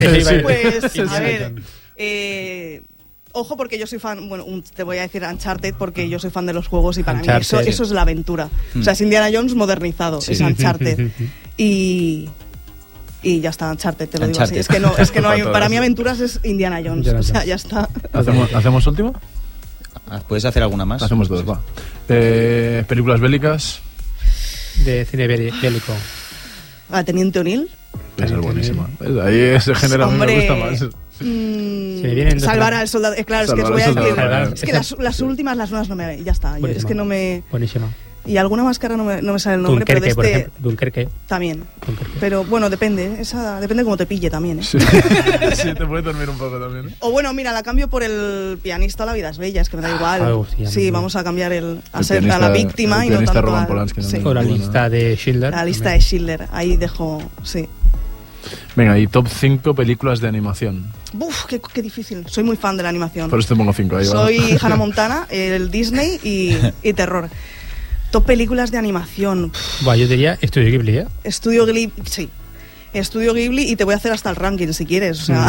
Pues, a ver, ojo, porque yo soy fan, bueno, te voy a decir Uncharted porque yo soy fan de los juegos y para mí eso es la aventura. O sea, es Indiana Jones modernizado, es Uncharted. Y ya está, Uncharted, te lo digo así. Es que no hay, para mí aventuras es Indiana Jones, o sea, ya está. ¿Hacemos última? ¿Puedes hacer alguna más? Hacemos dos, va. Películas bélicas. De cine bélico. Teniente O'Neill. Esa es buenísima. Ahí ese género a mí me gusta más. Salvar al soldado. Claro, es que os voy a decir. Es que las últimas, las nuevas no me. Ya está. Buenísima. Es que no me. Buenísima. Y alguna más que ahora no me sale el nombre. Dunkerque, pero por ejemplo. Dunkerque. También. Pero bueno, depende. Depende cómo te pille también, ¿eh? Sí, te puede dormir un poco también, ¿eh? O bueno, mira, la cambio por el pianista La vida es bella, es que me da igual. Sí, vamos a cambiar a la víctima y no tanto Roman Polanski, sí. O la lista de Schindler. La lista de Schindler. Ahí dejo, sí. Venga, y top 5 películas de animación. Uf, qué difícil. Soy muy fan de la animación. Por eso te pongo 5 ahí. Soy Hannah Montana, el Disney y terror. Top películas de animación. Yo diría Estudio Ghibli, ¿eh? Estudio Ghibli, sí. Estudio Ghibli y te voy a hacer hasta el ranking si quieres. O sea,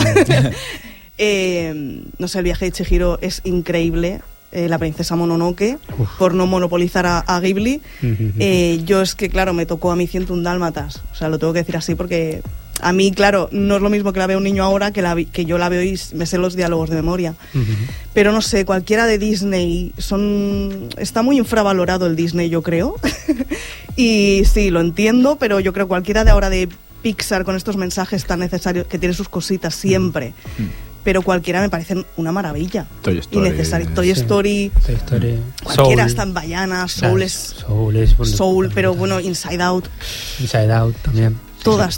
no sé, El viaje de Chihiro es increíble. La princesa Mononoke, por no monopolizar a Ghibli. Yo es que, claro, me tocó a mí 101 Dálmatas. O sea, lo tengo que decir así porque a mí, claro, no es lo mismo que la vea un niño ahora que yo la veo y me sé los diálogos de memoria. Pero no sé, cualquiera de Disney está muy infravalorado el Disney, yo creo. Y sí, lo entiendo, pero yo creo cualquiera de ahora de Pixar con estos mensajes tan necesarios, que tiene sus cositas siempre. Pero cualquiera me parecen una maravilla. Toy Story. Innecesario. Toy Story. Cualquiera está en Vaiana, Soul, pero bueno, Inside Out. Inside Out también. Todas.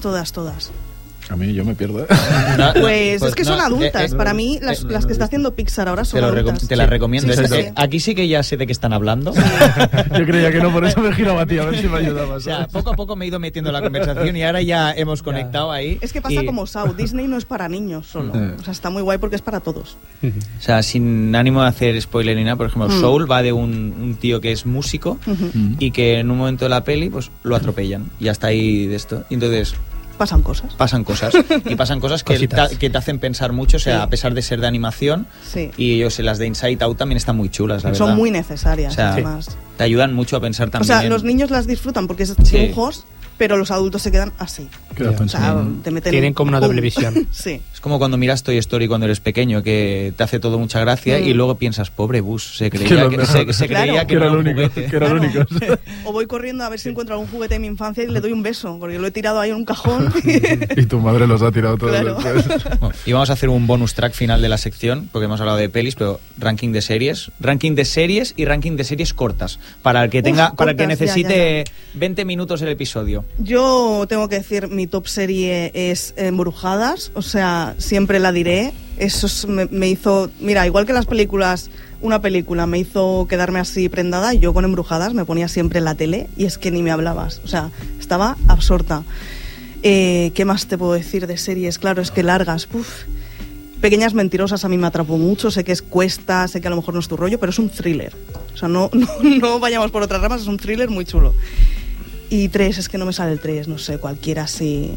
A mí yo me pierdo. Pues es que son adultas. Para mí, las que está haciendo Pixar ahora son adultas. Te las recomiendo. Sí. Aquí sí que ya sé de qué están hablando. Yo creía que no, por eso me giraba a ti, a ver si me ayudabas. O sea, poco a poco me he ido metiendo en la conversación y ahora ya hemos conectado ahí. Es que pasa como Saw. Disney no es para niños solo. O sea, está muy guay porque es para todos. O sea, sin ánimo de hacer spoiler ni nada, por ejemplo, Soul va de un tío que es músico y que en un momento de la peli pues lo atropellan. Y hasta ahí de esto. Y entonces... Pasan cosas. Y pasan cosas que te hacen pensar mucho, o sea, a pesar de ser de animación. Sí. Y yo sé, las de Inside Out también están muy chulas, la verdad. Son muy necesarias, o sea, además. Te ayudan mucho a pensar también. O sea, los niños las disfrutan porque es dibujos, pero los adultos se quedan así. O sea, tienen como una doble visión. Sí. Es como cuando miras Toy Story cuando eres pequeño, que te hace todo mucha gracia y luego piensas, pobre Buzz, se creía que era el único. O voy corriendo a ver si encuentro algún juguete de mi infancia y le doy un beso, porque lo he tirado ahí en un cajón. Y tu madre los ha tirado todos. Claro. Bueno, y vamos a hacer un bonus track final de la sección, porque hemos hablado de pelis, pero ranking de series y ranking de series cortas, para el que que necesite 20 minutos el episodio. Yo tengo que decir, mi top serie es Embrujadas, o sea, siempre la diré. Eso me hizo, mira, igual que las películas, una película me hizo quedarme así prendada, yo con Embrujadas me ponía siempre en la tele y es que ni me hablabas, o sea, estaba absorta. ¿Qué más te puedo decir de series? Claro, es que largas, Pequeñas mentirosas a mí me atrapó mucho, sé que cuesta, sé que a lo mejor no es tu rollo, pero es un thriller, o sea, no vayamos por otras ramas, es un thriller muy chulo. Y 3, es que no me sale el 3, no sé, cualquiera así.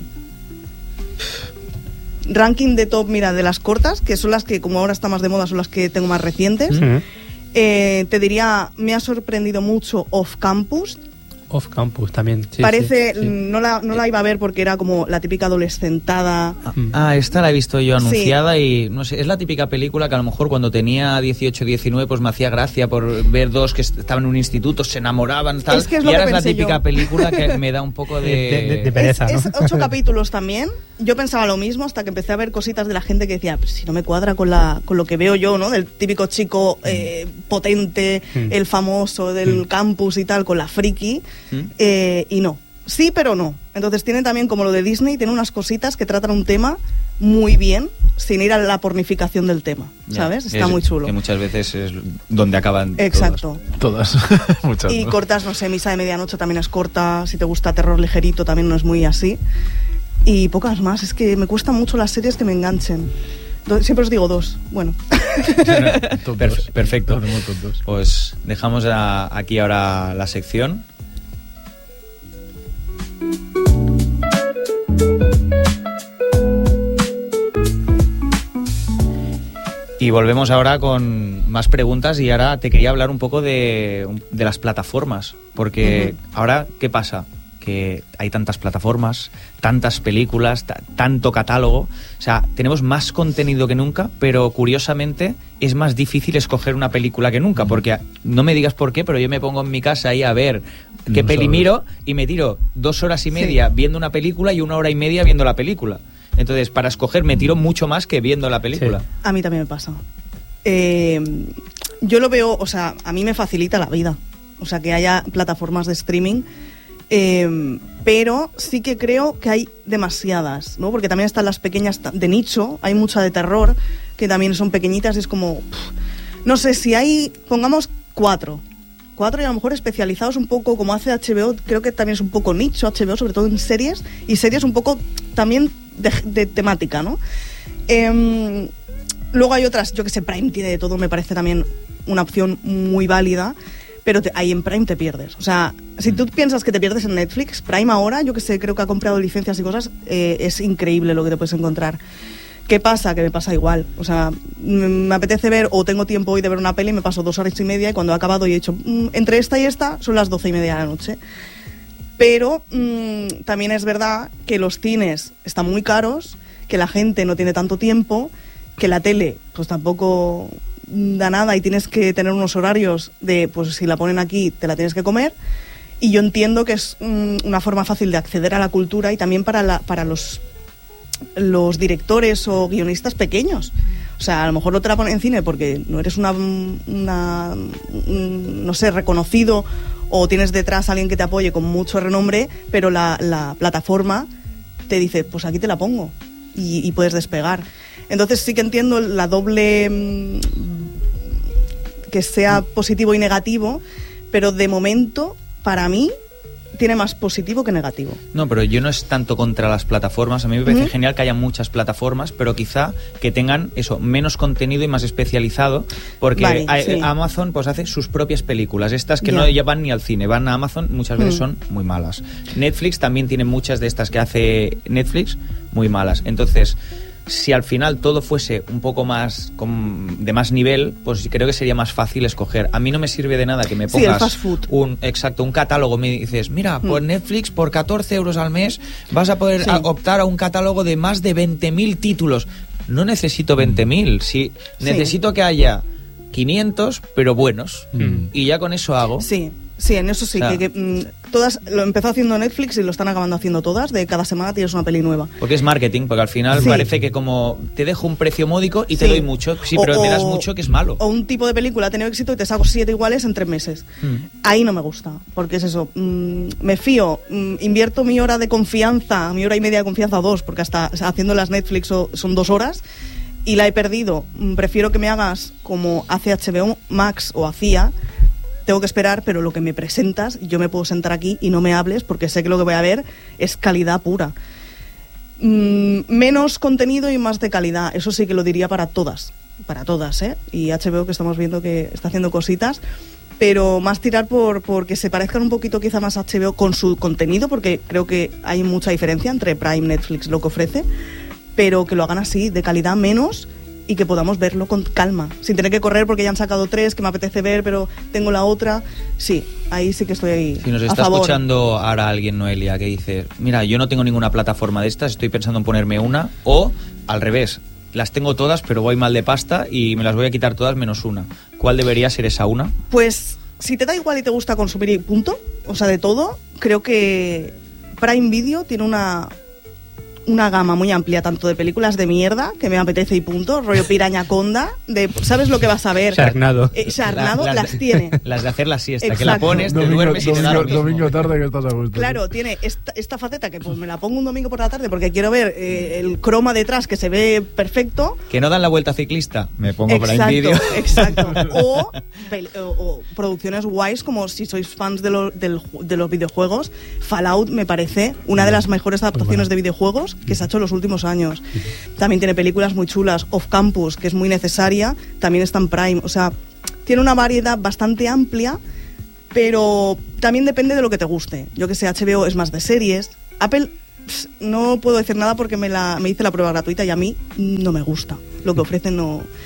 Ranking de top, mira, de las cortas, que son las que como ahora está más de moda, son las que tengo más recientes. Te diría, me ha sorprendido mucho Off Campus. Off Campus también. Sí, parece, sí. No la iba a ver porque era como la típica adolescentada. Esta la he visto yo anunciada y no sé, es la típica película que a lo mejor cuando tenía 18, 19 pues me hacía gracia por ver dos que estaban en un instituto, se enamoraban, tal. Es que es y lo ahora que es la típica yo. Película que me da un poco de pereza, ¿no? Es 8 capítulos también. Yo pensaba lo mismo hasta que empecé a ver cositas de la gente que decía, pues si no me cuadra con lo que veo yo, ¿no? Del típico chico potente, el famoso del campus y tal, con la friki. Y no. Sí, pero no. Entonces tiene también, como lo de Disney, tiene unas cositas que tratan un tema muy bien, sin ir a la pornificación del tema, ¿sabes? Está muy chulo. Que muchas veces es donde acaban. Exacto. Todas. Muchas. Y cortas, no sé, Misa de Medianoche también es corta, si te gusta terror ligerito también no es muy así. Y pocas más, es que me cuestan mucho las series que me enganchen. Siempre os digo 2, bueno. Perfecto. Pues dejamos aquí ahora la sección. Y volvemos ahora con más preguntas y ahora te quería hablar un poco de las plataformas, porque ahora, ¿qué pasa? Que hay tantas plataformas, tantas películas, tanto catálogo, o sea, tenemos más contenido que nunca, pero curiosamente es más difícil escoger una película que nunca, porque no me digas por qué, pero yo me pongo en mi casa ahí a ver qué peli miro y me tiro 2 horas y media viendo una película y 1 hora y media viendo la película. Entonces, para escoger me tiro mucho más que viendo la película. Sí. A mí también me pasa. Yo lo veo, o sea, a mí me facilita la vida, o sea, que haya plataformas de streaming, pero sí que creo que hay demasiadas, ¿no? Porque también están las pequeñas de nicho, hay mucha de terror, que también son pequeñitas, y es como, no sé, si hay, pongamos 4 y a lo mejor especializados un poco, como hace HBO, creo que también es un poco nicho HBO, sobre todo en series, y series un poco también de temática, ¿no? Luego hay otras, yo que sé, Prime tiene de todo, me parece también una opción muy válida, pero ahí en Prime te pierdes. O sea, si tú piensas que te pierdes en Netflix, Prime ahora, yo que sé, creo que ha comprado licencias y cosas, es increíble lo que te puedes encontrar. ¿Qué pasa? Que me pasa igual. O sea, me apetece ver, o tengo tiempo hoy de ver una peli, me paso 2 horas y media, y cuando he acabado y he hecho entre esta y esta, son las 12:30 de la noche. Pero también es verdad que los cines están muy caros, que la gente no tiene tanto tiempo, que la tele pues tampoco da nada y tienes que tener unos horarios de, pues si la ponen aquí te la tienes que comer, y yo entiendo que es una forma fácil de acceder a la cultura y también para los directores o guionistas pequeños. O sea, a lo mejor no te la ponen en cine porque no eres no sé, reconocido, o tienes detrás a alguien que te apoye con mucho renombre, pero la plataforma te dice, pues aquí te la pongo y puedes despegar. Entonces sí que entiendo la doble, que sea positivo y negativo, pero de momento, para mí, tiene más positivo que negativo. No, pero yo no es tanto contra las plataformas. A mí me parece genial que haya muchas plataformas, pero quizá que tengan eso, menos contenido y más especializado, porque Amazon pues hace sus propias películas. Estas que no llevan ni al cine, van a Amazon, muchas veces son muy malas. Netflix también tiene muchas de estas que hace Netflix muy malas. Entonces, si al final todo fuese un poco más de más nivel, pues creo que sería más fácil escoger. A mí no me sirve de nada que me pongas el fast food. un catálogo. Me dices, mira, por Netflix por 14 euros al mes vas a poder optar a un catálogo de más de 20.000 títulos. No necesito 20.000, necesito que haya 500, pero buenos. Y ya con eso hago. Sí, en eso sí, todas lo empezó haciendo Netflix y lo están acabando haciendo todas, de cada semana tienes una peli nueva. Porque es marketing, porque al final parece que como te dejo un precio módico y te doy mucho, pero me das mucho, que es malo. O un tipo de película ha tenido éxito y te saco 7 iguales en 3 meses. Ahí no me gusta, porque es eso, me fío, invierto mi hora de confianza, mi hora y media de confianza, 2, porque hasta haciendo las Netflix son 2 horas, y la he perdido. Prefiero que me hagas como hace HBO Max o hacía. Tengo que esperar, pero lo que me presentas, yo me puedo sentar aquí y no me hables porque sé que lo que voy a ver es calidad pura. Menos contenido y más de calidad, eso sí que lo diría para todas, ¿eh? Y HBO, que estamos viendo que está haciendo cositas, pero más tirar por que se parezcan un poquito quizá más a HBO con su contenido, porque creo que hay mucha diferencia entre Prime, Netflix, lo que ofrece, pero que lo hagan así, de calidad menos, y que podamos verlo con calma, sin tener que correr porque ya han sacado 3 que me apetece ver, pero tengo la otra. Sí, ahí sí que estoy ahí. Si nos está escuchando ahora alguien, Noelia, que dice, mira, yo no tengo ninguna plataforma de estas, estoy pensando en ponerme una, o al revés, las tengo todas pero voy mal de pasta y me las voy a quitar todas menos una. ¿Cuál debería ser esa una? Pues si te da igual y te gusta consumir y punto, o sea, de todo, creo que Prime Video tiene una gama muy amplia, tanto de películas de mierda, que me apetece y punto, rollo Pirañaconda, ¿sabes lo que vas a ver? Sharknado. Sharknado las tiene. Las de hacer la siesta, Exacto. que la pones, te duermes y te da lo mismo. Domingo tarde que estás a gusto. Claro, tiene esta faceta que pues me la pongo un domingo por la tarde porque quiero ver el croma detrás que se ve perfecto. Que no dan la vuelta ciclista, me pongo Prime Video. Exacto. O producciones guays, como si sois fans de los videojuegos, Fallout me parece una de las mejores adaptaciones de videojuegos que se ha hecho en los últimos años. También tiene películas muy chulas. Off Campus, que es muy necesaria, también está en Prime. O sea, tiene una variedad bastante amplia, pero también depende de lo que te guste. Yo que sé, HBO es más de series. Apple, no puedo decir nada porque me hice la prueba gratuita y a mí no me gusta. Lo que ofrecen no...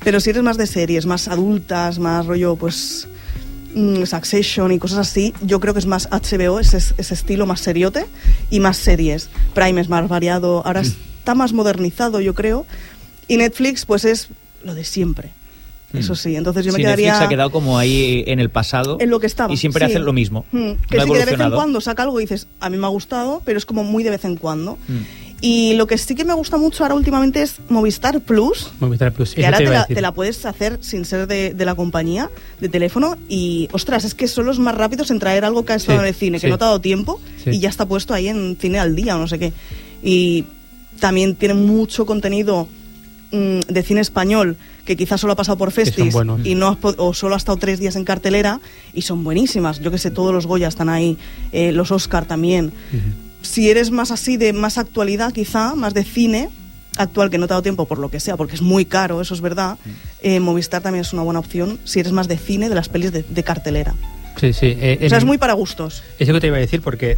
Pero si eres más de series, más adultas, más rollo, pues Succession y cosas así, yo creo que es más HBO, ese estilo más seriote, y más series. Prime es más variado, ahora está más modernizado, yo creo, y Netflix pues es lo de siempre. Eso sí, entonces yo me quedaría... Netflix ha quedado como ahí en el pasado. En lo que estaba. Y siempre hacen lo mismo. Que no sí, que de vez en evolucionado. cuando saca algo y dices, a mí me ha gustado, pero es como muy de vez en cuando. Y lo que sí que me gusta mucho ahora últimamente es Movistar Plus. Movistar Plus, Que eso ahora te iba a decir. te la puedes hacer sin ser de la compañía, de teléfono. Y, ostras, es que son los más rápidos en traer algo que ha estado Sí, en el cine, que sí. no te ha dado tiempo, Sí. y ya está puesto ahí en Cine al Día o no sé qué. Y también tiene mucho contenido de cine español, que quizás solo ha pasado por festis buenos. y o solo ha estado 3 días en cartelera, y son buenísimas. Yo que sé, todos los Goya están ahí, los Oscar también. Si eres más así, de más actualidad quizá, más de cine actual, que no te ha dado tiempo por lo que sea, porque es muy caro, eso es verdad, Movistar también es una buena opción si eres más de cine, de las pelis de cartelera. Sí, sí. O sea, es muy para gustos. Eso que te iba a decir, porque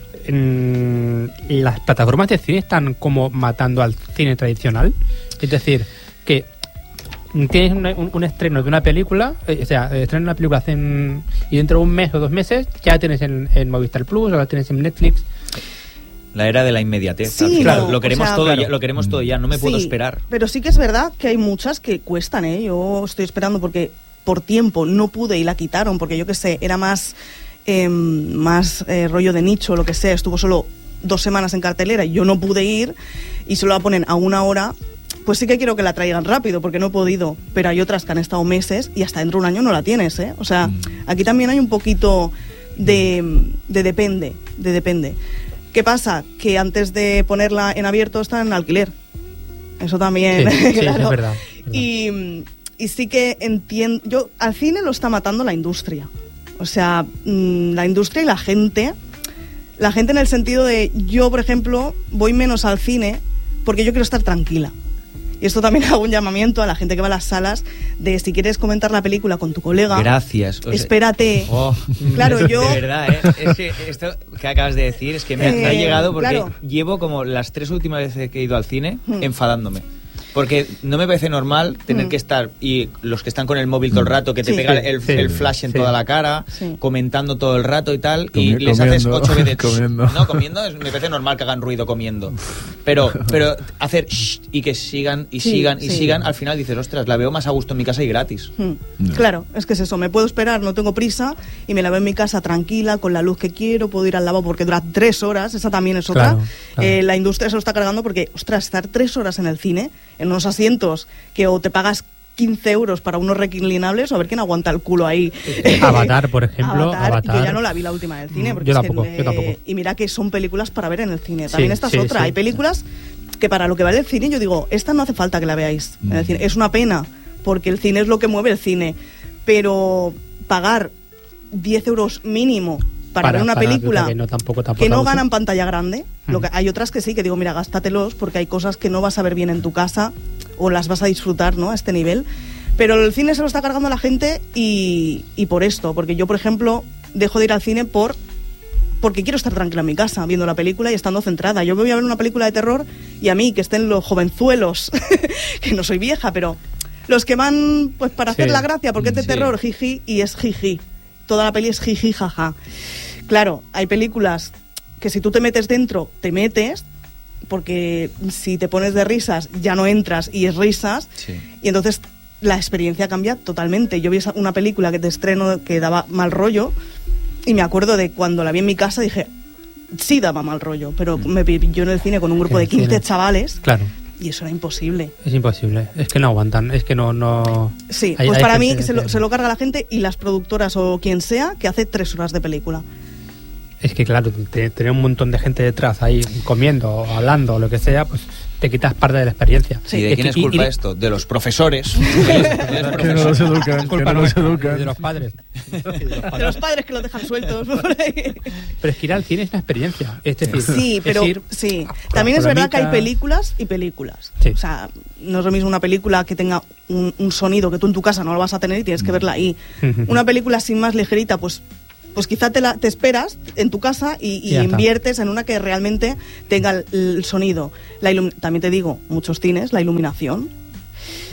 las plataformas de cine están como matando al cine tradicional. Es decir, que tienes un estreno de una película, o sea, estrenas una película y dentro de un mes o 2 meses ya la tienes en Movistar Plus o la tienes en Netflix. La era de la inmediatez. Sí, claro, no, lo queremos o sea, todo claro. ya, lo queremos todo ya, no me puedo Sí, esperar. Pero sí que es verdad que hay muchas que cuestan, ¿eh? Yo estoy esperando porque por tiempo no pude y la quitaron, porque yo qué sé, era más rollo de nicho, lo que sea, estuvo solo 2 semanas en cartelera y yo no pude ir y solo la ponen a 1 hora. Pues sí que quiero que la traigan rápido, porque no he podido, pero hay otras que han estado meses y hasta dentro de un año no la tienes, ¿eh? O sea, aquí también hay un poquito de depende. ¿Qué pasa? Que antes de ponerla en abierto está en alquiler. Eso también, Sí, claro. eso es verdad. Y sí que entiendo... Al cine lo está matando la industria. O sea, la industria y la gente... La gente en el sentido de... Yo, por ejemplo, voy menos al cine porque yo quiero estar tranquila. Y esto también hago un llamamiento a la gente que va a las salas de si quieres comentar la película con tu colega... Gracias. O sea, espérate. Oh, Claro, yo... De verdad, es que esto que acabas de decir es que me ha llegado porque claro. llevo como las 3 últimas veces que he ido al cine enfadándome. Porque no me parece normal tener que estar, y los que están con el móvil todo el rato, que te Sí. pega Sí, el sí, flash en sí. toda la cara, Sí. comentando todo el rato y tal, y Comiendo, les haces 8 veces... comiendo. No, comiendo, me parece normal que hagan ruido comiendo. Pero hacer y que sigan y Sí, sigan y sí. sigan, al final dices, ostras, la veo más a gusto en mi casa y gratis. Claro, es que es eso, me puedo esperar, no tengo prisa y me la veo en mi casa tranquila, con la luz que quiero, puedo ir al lavabo porque dura 3 horas, esa también es otra. Claro. La industria se lo está cargando porque, ostras, estar 3 horas en el cine, en unos asientos que o te pagas 15 euros para unos reclinables, o a ver quién aguanta el culo ahí. Avatar, por ejemplo. Avatar, yo ya no la vi la última en el cine. Porque Yo es tampoco, que, yo tampoco. Y mira que son películas para ver en el cine. Sí, También esta es sí, otra. sí. Hay películas que para lo que vale el cine, yo digo, esta no hace falta que la veáis en el cine. Es una pena, porque el cine es lo que mueve el cine. Pero pagar 10 euros mínimo para ver una película que no, tampoco que no abuso. gana en pantalla grande, lo que, hay otras que sí, que digo, mira, gástatelos, porque hay cosas que no vas a ver bien en tu casa o las vas a disfrutar, ¿no?, a este nivel. Pero el cine se lo está cargando la gente y por esto, porque yo, por ejemplo, dejo de ir al cine porque quiero estar tranquila en mi casa viendo la película y estando centrada. Yo voy a ver una película de terror y a mí, que estén los jovenzuelos, que no soy vieja, pero los que van pues para hacer la gracia, porque es de terror, jiji, y es jiji. Toda la peli es jiji, jaja. Claro, hay películas que si tú te metes dentro, te metes, porque si te pones de risas ya no entras y es risas, y entonces la experiencia cambia totalmente. Yo vi una película que de estreno que daba mal rollo y me acuerdo de cuando la vi en mi casa, dije, sí daba mal rollo, pero me pilló en el cine con un grupo de 15 chavales. Claro. Y eso era imposible. Es imposible, es que no aguantan, es que no... Sí, hay, pues hay para mí gente se lo carga la gente y las productoras o quien sea que hace 3 horas de película. Es que claro, tener un montón de gente detrás ahí comiendo, o hablando, o lo que sea, pues te quitas parte de la experiencia. ¿Y de quién es culpa esto? De los profesores. Que no los educan, que no los educan. De los padres. De los padres que los dejan sueltos por ahí. Pero es que ir al cine es una experiencia. Es decir, Sí, pero ir sí. con También la es verdad que hay palomica. películas y películas. Sí. O sea, no es lo mismo una película que tenga un sonido que tú en tu casa no lo vas a tener y tienes que verla ahí. Una película así más ligerita, pues quizá te esperas en tu casa y Ya está. inviertes en una que realmente tenga el sonido. También te digo, muchos cines, la iluminación.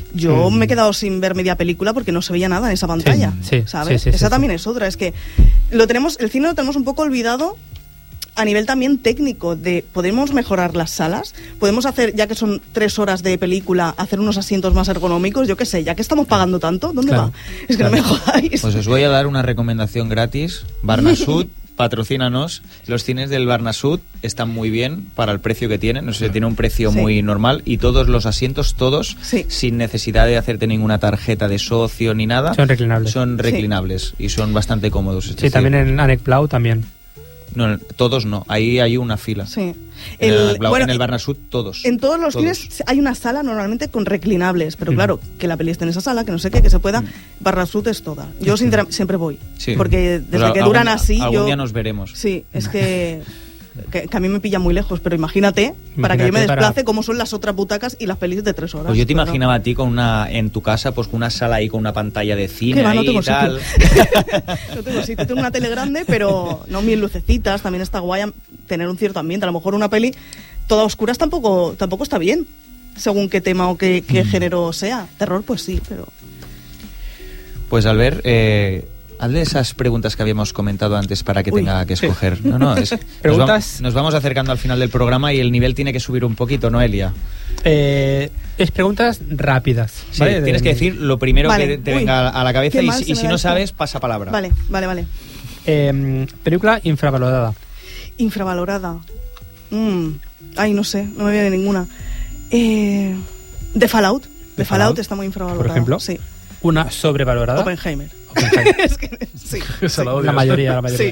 Yo me he quedado sin ver media película porque no se veía nada en esa pantalla, ¿sabes? Esa también es otra, es que el cine lo tenemos un poco olvidado a nivel también técnico, podemos mejorar las salas, podemos hacer, ya que son 3 horas de película, hacer unos asientos más ergonómicos, yo qué sé, ya que estamos pagando tanto, ¿dónde va? Es que no me jodáis. Pues os voy a dar una recomendación gratis, Barnasud, patrocínanos. Los cines del Barnasud están muy bien para el precio que tienen, tiene un precio muy normal y todos los asientos, sin necesidad de hacerte ninguna tarjeta de socio ni nada, son reclinables y son bastante cómodos. También en Anecplau también. No, todos no. Ahí hay una fila. Sí. En el Barnasud todos. En todos los cines hay una sala normalmente con reclinables, pero claro, que la peli esté en esa sala, que no sé qué, que se pueda. Barnasud es toda. Yo siempre voy. Sí. Porque desde que duran así... Algún día nos veremos. Sí, es que a mí me pilla muy lejos, pero imagínate para que yo me desplace cómo son las otras butacas y las pelis de 3 horas. Pues yo te imaginaba a ti en tu casa, pues con una sala ahí con una pantalla de cine no tengo y tal. No tengo sitio, tengo una tele grande, pero no 1000 lucecitas, también está guay tener un cierto ambiente. A lo mejor una peli toda oscura tampoco está bien, según qué tema o qué género sea. Terror, pues sí, pero... Pues Albert, hazle esas preguntas que habíamos comentado antes para que tenga que escoger. Preguntas. Nos vamos acercando al final del programa y el nivel tiene que subir un poquito, ¿no, Elia? Es preguntas rápidas. Sí, ¿vale? Tienes que decir lo primero que te venga a la cabeza y si no sabes, pasa palabra. Vale. Película infravalorada. Infravalorada. Ay, no sé, no me viene ninguna. The Fallout. The Fallout está muy infravalorada. Por ejemplo, sí. Una sobrevalorada. Oppenheimer. Es que, sí. La mayoría. Sí.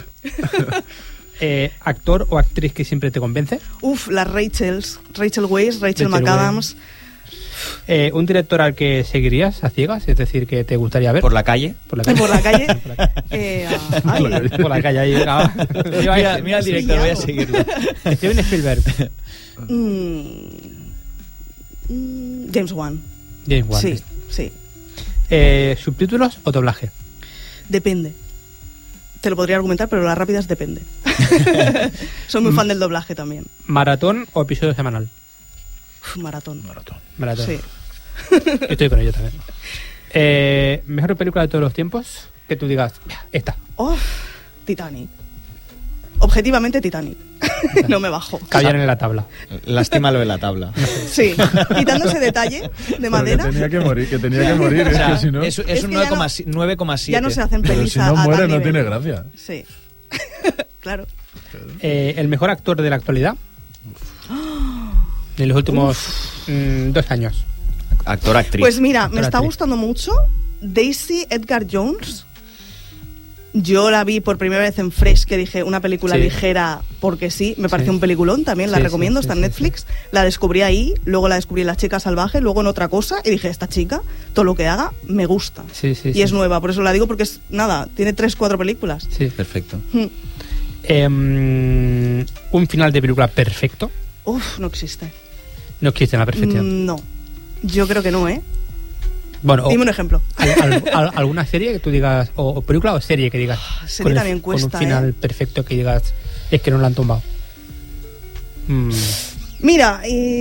¿Actor o actriz que siempre te convence? Las Rachel Weisz, Rachel McAdams. ¿Un director al que seguirías a ciegas? Es decir, que te gustaría ver. ¿Por la calle? Por la calle. Por la calle. Ahí, mira el director, voy a seguirlo. Steven Spielberg. James Wan. Sí. ¿Subtítulos o doblaje? Depende. Te lo podría argumentar, pero las rápidas depende. Soy muy fan del doblaje también. ¿Maratón o episodio semanal? Maratón. Sí. Estoy con ello también. ¿Mejor película de todos los tiempos? Que tú digas, esta. Titanic. Objetivamente Titanic. No me bajo. Cabían en la tabla. Lástima lo de la tabla. Sí, quitando ese detalle de madera. Que tenía que morir. O sea, es que si no... es un 9,7. Ya no se hacen pelis. Pero si no muere no tiene gracia. Sí. Claro. ¿El mejor actor de la actualidad? En los últimos 2 años. Actor, actriz. Pues mira, me está gustando mucho Daisy Edgar Jones. Yo la vi por primera vez en Fresh, que dije una película ligera porque sí, me pareció un peliculón, también la recomiendo, está en Netflix. La descubrí ahí, luego la descubrí en La chica salvaje, luego en otra cosa y dije, esta chica, todo lo que haga, me gusta. Y es nueva, por eso la digo, porque es nada, tiene 3-4 películas. Sí, perfecto. ¿Un final de película perfecto? No existe. No existe en la perfección. No, yo creo que no, Bueno, dime un ejemplo. ¿Alguna serie que tú digas, o película o serie que digas, serie también cuesta, con un final perfecto que digas, es que no la han tumbado? Mira,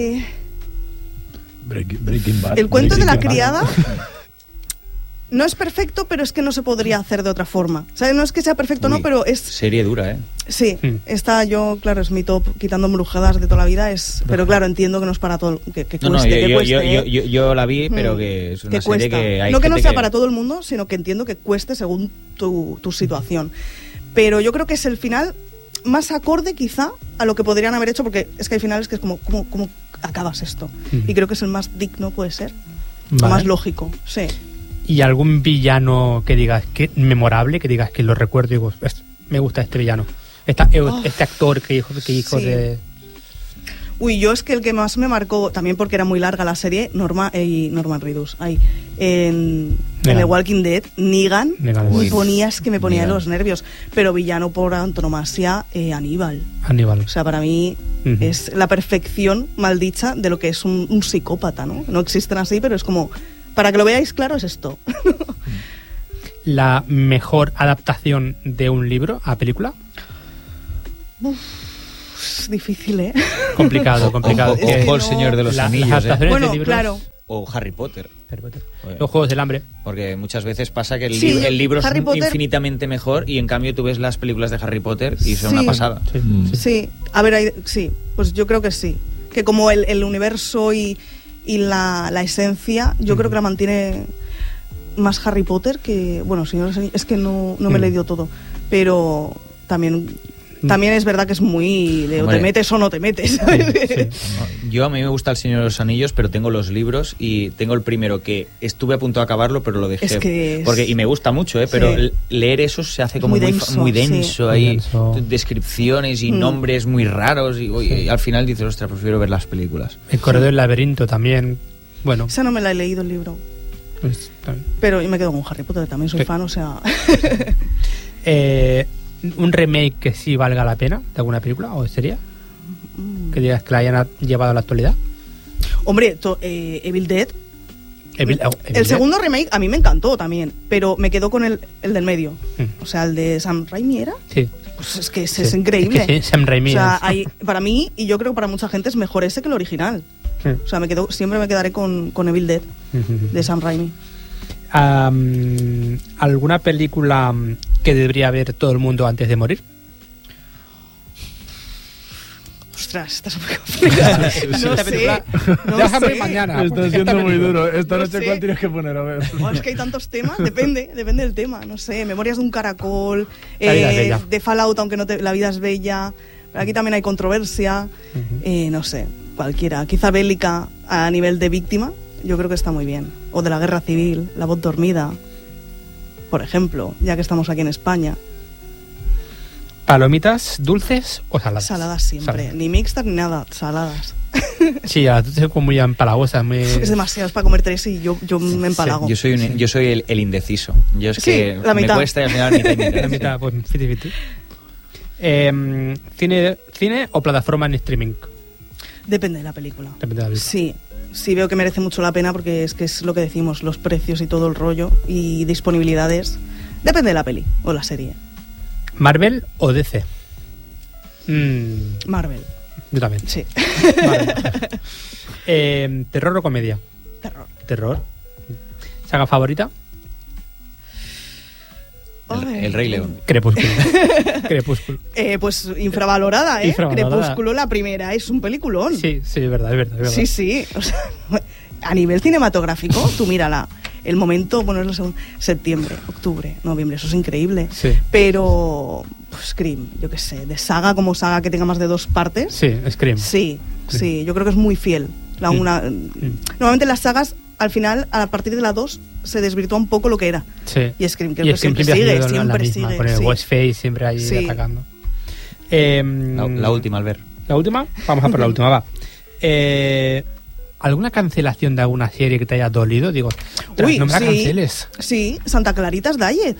Breaking Bad. El cuento de la criada no es perfecto, pero es que no se podría hacer de otra forma. O sea, no es que sea perfecto, no, pero es... Serie dura, Sí, esta claro, es mi top, quitando Embrujadas de toda la vida, pero claro, entiendo que no es para todo, que cueste. Yo la vi, pero que es una serie que hay no que no sea para todo el mundo, sino que entiendo que cueste según tu situación. Pero yo creo que es el final más acorde quizá a lo que podrían haber hecho, porque es que hay finales que es como, ¿cómo acabas esto? Y creo que es el más digno, puede ser, más lógico, sí. ¿Y algún villano que digas que memorable, que digas que lo recuerdo y digo, me gusta este villano? Este actor que hijo de... Yo es que el que más me marcó, también porque era muy larga la serie, Norman Reedus, en The Walking Dead, Negan. Me ponía los nervios, pero villano por antonomasia, Aníbal. O sea, para mí es la perfección maldicha de lo que es un psicópata, ¿no? No existen así, pero es como... Para que lo veáis claro, es esto. ¿La mejor adaptación de un libro a película? Es difícil, Complicado. Ojo, El Señor de los Anillos. Bueno, claro. o Harry Potter. Los Juegos del Hambre. Porque muchas veces pasa que Sí, el libro es Harry Potter... infinitamente mejor y en cambio tú ves las películas de Harry Potter y son una pasada. Sí, a ver, sí, pues yo creo que sí. Que como el universo y la esencia, yo creo que la mantiene más Harry Potter que... Bueno, Señor, es que no me he leído todo, pero también es verdad que es muy de o te metes o no te metes. Yo a mí me gusta El Señor de los Anillos, pero tengo los libros y tengo el primero que estuve a punto de acabarlo, pero lo dejé. Es que y me gusta mucho, pero leer eso se hace como muy denso, hay descripciones y nombres muy raros y al final dices, ostras, prefiero ver las películas. El Corredor del Laberinto también, bueno. Esa no me la he leído el libro. Pero yo me quedo con Harry Potter, también soy fan, o sea... ¿Un remake que sí valga la pena de alguna película o sería? Que digas que la hayan llevado a la actualidad. Hombre, Evil Dead. Evil el Dead. segundo remake a mí me encantó también, pero me quedo con el del medio. O sea, el de Sam Raimi, ¿era? Sí. Pues es que es increíble. Es que Sam Raimi. O sea, para mí, y yo creo que para mucha gente es mejor ese que el original. O sea, siempre me quedaré con Evil Dead de Sam Raimi. ¿Alguna película que debería ver todo el mundo antes de morir? Ostras, esta es muy complicada. No sé. Déjame mañana. Está siendo muy duro. Esta noche, ¿cuál tienes que poner? A ver. Es que hay tantos temas. Depende del tema. No sé, Memorias de un caracol, La vida es bella. de Fallout, aunque la vida es bella. Aquí también hay controversia. No sé, cualquiera. Quizá bélica a nivel de víctima. Yo creo que está muy bien. O de la guerra civil, La voz dormida, por ejemplo, ya que estamos aquí en España. ¿Palomitas dulces o saladas? Saladas siempre, ni mixtas ni nada, saladas. Sí, a dulces como muy empalagosas. Es demasiado, es para comer tres y yo me empalago. Yo soy el indeciso. Yo es que la mitad. me cuesta y al final mitad y mitad. La mitad, pues 50-50. ¿Cine o plataforma en streaming? Depende de la película. Depende de la película. Sí, veo que merece mucho la pena porque es que es lo que decimos, los precios y todo el rollo y disponibilidades. Depende de la peli o la serie. ¿Marvel o DC? Marvel. Yo también. Sí. ¿Terror o comedia? Terror. ¿Saga favorita? El Rey León. Crepúsculo. Pues infravalorada, ¿eh? Crepúsculo, la primera, es un peliculón. Sí, es verdad. Sí. O sea, a nivel cinematográfico, tú mírala. El momento, bueno, es septiembre, octubre, noviembre, eso es increíble. Sí. Pero, pues, Scream, yo qué sé, de saga como saga que tenga más de 2 partes. Sí, Scream. Sí, yo creo que es muy fiel. Normalmente las sagas, al final, a partir de la 2, se desvirtúa un poco lo que era. Sí. Y Scream creo que siempre sigue. Con el Ghostface siempre ahí atacando. La última, Albert. ¿La última? Vamos a por la última, va. ¿Alguna cancelación de alguna serie que te haya dolido? Digo, no me la canceles. Sí, Santa Clarita's Diet.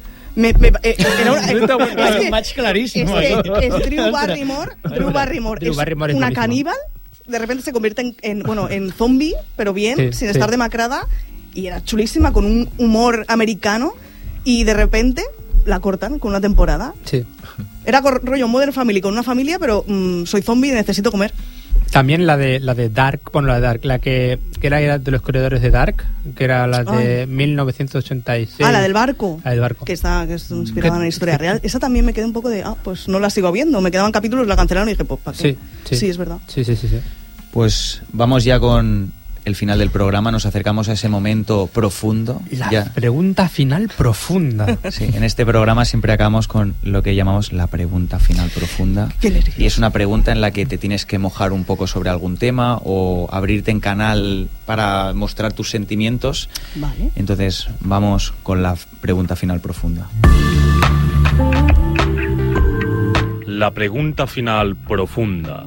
Era un match clarísimo. Es Drew Barrymore. Es una caníbal. De repente se convierte en zombie, pero bien, sin estar demacrada. Y era chulísima, con un humor americano. Y de repente la cortan con una temporada. Sí. Era rollo Modern Family con una familia, pero soy zombie y necesito comer. También la de Dark, la que era de los creadores de Dark, que era la de 1986. La del barco. La del barco. Que es inspirada en la historia real. Esa también me quedé un poco de, pues no la sigo viendo. Me quedaban capítulos, la cancelaron y dije, pues ¿para qué? Sí, es verdad. Sí. Pues vamos ya con el final del programa, nos acercamos a ese momento profundo. La pregunta final profunda. Sí, en este programa siempre acabamos con lo que llamamos la pregunta final profunda. Qué nervios. Y es una pregunta en la que te tienes que mojar un poco sobre algún tema o abrirte en canal para mostrar tus sentimientos. Vale. Entonces, vamos con la pregunta final profunda. La pregunta final profunda.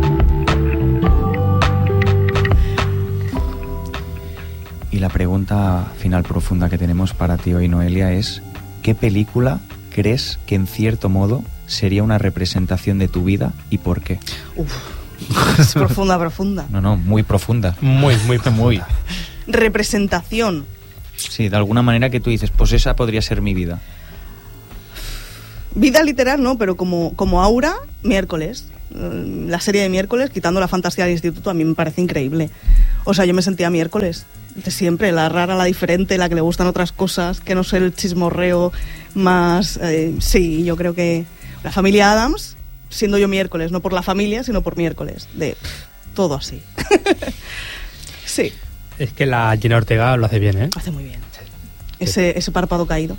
Y la pregunta final profunda que tenemos para ti hoy, Noelia, es ¿qué película crees que en cierto modo sería una representación de tu vida y por qué? Es profunda. No, muy profunda. Muy profunda. Representación. Sí, de alguna manera que tú dices, pues esa podría ser mi vida. Vida literal no, pero como aura, Miércoles. La serie de miércoles, quitando la fantasía del instituto, a mí me parece increíble. O sea, yo me sentía miércoles de siempre, la rara, la diferente, la que le gustan otras cosas, que no sé, el chismorreo más... sí, yo creo que la familia Addams, siendo yo miércoles, no por la familia, sino por miércoles, de todo así. Sí. Es que la Jenna Ortega lo hace bien, ¿eh? Hace muy bien. Ese párpado caído.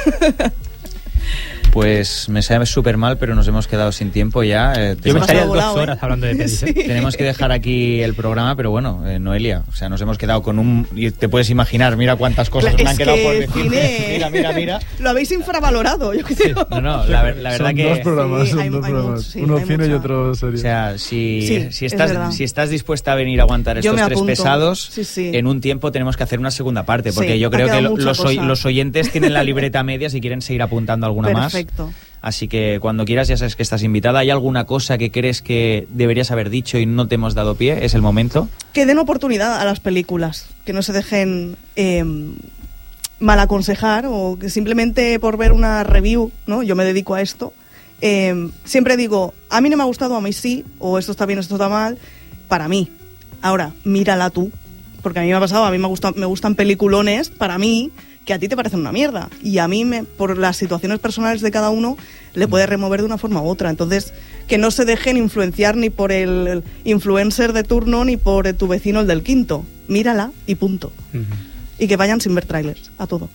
Pues me sabe súper mal, pero nos hemos quedado sin tiempo ya. Yo me estaría 2 volado, horas hablando de pelis. Sí. Tenemos que dejar aquí el programa, pero bueno, Noelia, o sea, nos hemos quedado con un... Y te puedes imaginar, mira cuántas cosas me han quedado por decir. Mira. Lo habéis infravalorado, yo creo. No, la verdad son que... dos programas, Sí, son hay dos programas. mucho, sí, Uno hay cine y mucha- otro serie. O sea, si verdad. estás dispuesta a venir a aguantar Yo estos me 3 apunto. pesados, Sí. en un tiempo tenemos que hacer una segunda parte, porque Sí, yo ha creo que quedado mucha cosa. los oyentes tienen la libreta media si quieren seguir apuntando alguna más. Perfecto. Así que cuando quieras ya sabes que estás invitada. ¿Hay alguna cosa que crees que deberías haber dicho y no te hemos dado pie? ¿Es el momento? Que den oportunidad a las películas, que no se dejen mal aconsejar, o que simplemente por ver una review, ¿no? Yo me dedico a esto. Siempre digo, a mí no me ha gustado, a mí sí, o esto está bien, esto está mal, para mí. Ahora, mírala tú, porque a mí me ha pasado, a mí me gustan peliculones, para mí, que a ti te parecen una mierda, y a mí, por las situaciones personales de cada uno, le puede remover de una forma u otra. Entonces, que no se dejen influenciar ni por el influencer de turno, ni por tu vecino, el del quinto. Mírala y punto. Y que vayan sin ver trailers, a todo.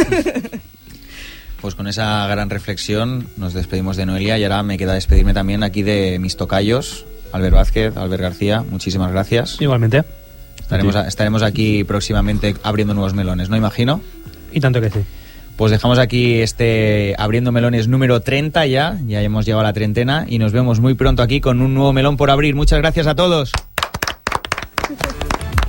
Pues con esa gran reflexión nos despedimos de Noelia y ahora me queda despedirme también aquí de mis tocayos, Albert Vázquez, Albert García, muchísimas gracias. Igualmente. Estaremos aquí próximamente abriendo nuevos melones, ¿no? Imagino. Y tanto que sí. Pues dejamos aquí este Abriendo Melones número 30 ya hemos llegado a la treintena y nos vemos muy pronto aquí con un nuevo melón por abrir. Muchas gracias a todos.